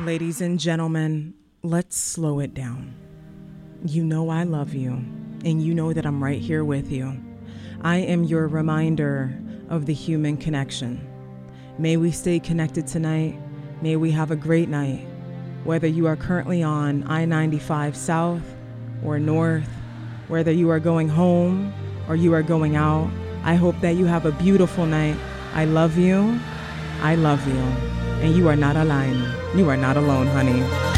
Ladies and gentlemen, let's slow it down. You know I love you, and you know that I'm right here with you. I am your reminder of the human connection. May we stay connected tonight. May we have a great night. Whether you are currently on I-95 South or North, whether you are going home or you are going out, I hope that you have a beautiful night. I love you. I love you. And you are not alone. You are not alone, honey.